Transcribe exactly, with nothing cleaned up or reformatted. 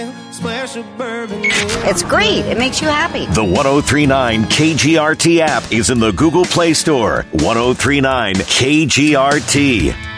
Splash of bourbon. It's great. It makes you happy. The ten thirty-nine K G R T app is in the Google Play Store. ten thirty-nine K G R T.